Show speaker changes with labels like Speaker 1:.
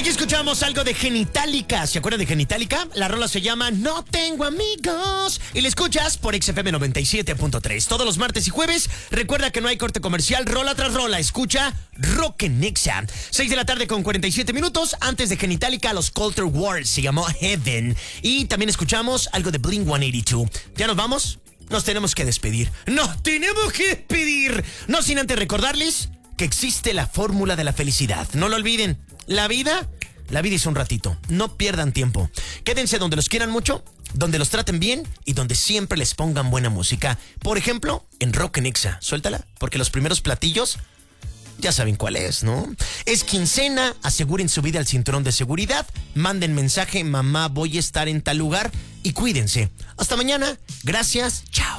Speaker 1: Aquí escuchamos algo de Genitalica. ¿Se acuerdan de Genitalica? La rola se llama No Tengo Amigos. Y la escuchas por XFM 97.3. Todos los martes y jueves. Recuerda que no hay corte comercial. Rola tras rola. Escucha Rock en Nexa. 6 de la tarde con 47 minutos. Antes de Genitalica, los Culture Wars. Se llamó Heaven. Y también escuchamos algo de Blink-182. ¿Ya nos vamos? Nos tenemos que despedir. ¡Nos tenemos que despedir! No sin antes recordarles que existe la fórmula de la felicidad. No lo olviden. La vida es un ratito. No pierdan tiempo. Quédense donde los quieran mucho, donde los traten bien y donde siempre les pongan buena música. Por ejemplo, en Rock en Exa. Suéltala, porque los primeros platillos ya saben cuál es, ¿no? Es quincena, aseguren su vida al cinturón de seguridad, manden mensaje, mamá, voy a estar en tal lugar y cuídense. Hasta mañana. Gracias. Chao.